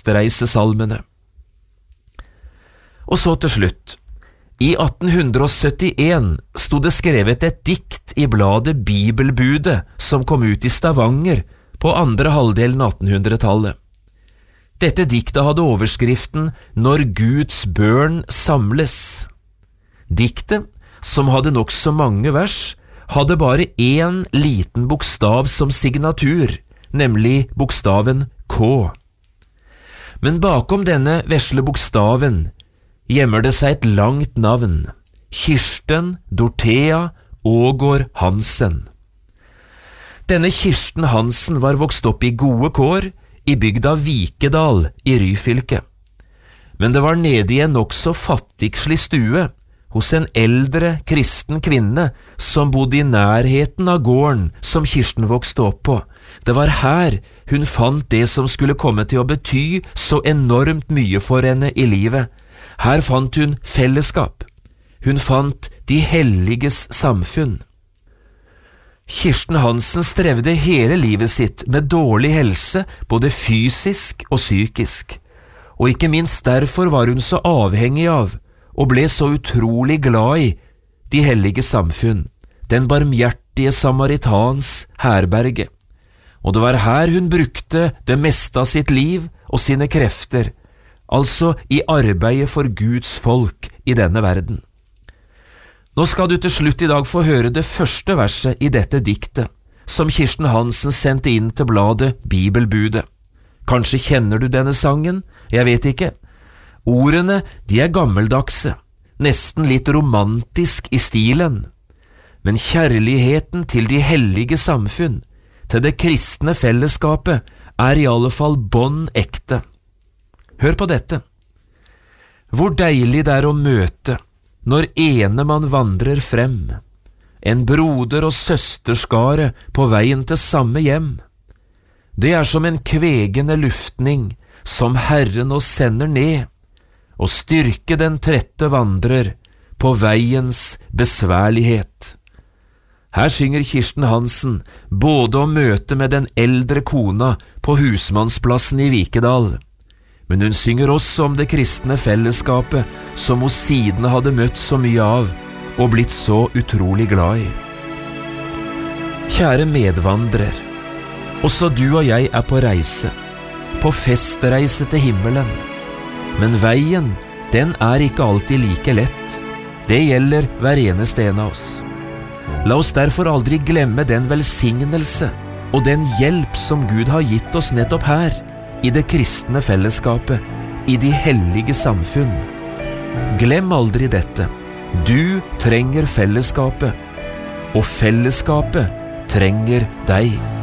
festreisesalmene. Og så til slutt. I 1871 sto det skrevet et dikt i bladet Bibelbudet som kom ut i Stavanger på andre halvdelen av 1800-tallet. Dette diktet hadde overskriften «Når Guds børn samles». Diktet, som hadde nok så mange vers, hadde bare én liten bokstav som signatur, nemlig bokstaven K. Men bakom denne vesle bokstaven gjemmer det seg et langt navn, Kirsten Dorthea Aagaard Hansen. Denne Kirsten Hansen var vokst opp i gode kår i bygda Vikedal i Ryfylke. Men det var nede i en nokså fattigslig stue hos en eldre kristen kvinne som bodde i nærheten av gården som Kirsten vokste opp på. Det var her hun fant det som skulle komme til å bety så enormt mye for henne i livet. Her fant hun fellesskap. Hun fant de helliges samfunn. Kirsten Hansen strevde hele livet sitt med dårlig helse, både fysisk og psykisk. Og ikke minst derfor var hun så avhengig av, og ble så utrolig glad i, de hellige samfunn, den barmhjertige samaritans herberge. Og det var her hun brukte det meste av sitt liv og sine krefter, altså i arbeidet for Guds folk i denne verden. Nå skal du til slutt i dag få høre det første verset i dette diktet, som Kirsten Hansen sendte inn til bladet Bibelbudet. Kanskje kjenner du denne sangen? Jeg vet ikke. Ordene, de er gammeldagse, nesten litt romantisk i stilen. Men kjærligheten til de hellige samfunn, til det kristne fellesskapet, er i alle fall bånd ekte. Hør på dette. Hvor deilig det er å møte, når ene man vandrer frem, en broder og søsterskare på veien til samme hjem. Det er som en kvegende luftning, som Herren oss sender ned, og styrke den trette vandrer på veiens besværlighet. Her synger Kirsten Hansen både om møte med den eldre kona på husmannsplassen i Vikedal, men hun synger også om det kristne fellesskapet som hun siden hadde møtt så mye av og blitt så utrolig glad i. Kjære medvandrer, også du og jeg er på reise, på festreise til himmelen. Men veien, den er ikke alltid like lett. Det gjelder hver eneste en av oss. La oss derfor aldri glemme den velsignelse og den hjelp som Gud har gitt oss nettopp her, i det kristne fellesskapet, i de hellige samfunn. Glem aldri dette. Du trenger fellesskapet, og fellesskapet trenger deg.